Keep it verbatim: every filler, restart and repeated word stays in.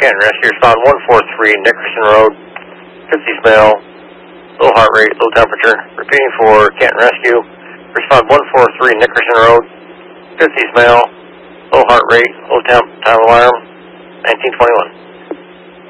Canton Rescue, respond one four three Nickerson Road, fifties male, low heart rate, low temperature. Repeating for Canton Rescue, respond one four three Nickerson Road, fifties male, low heart rate, low temp, time of alarm, nineteen twenty-one.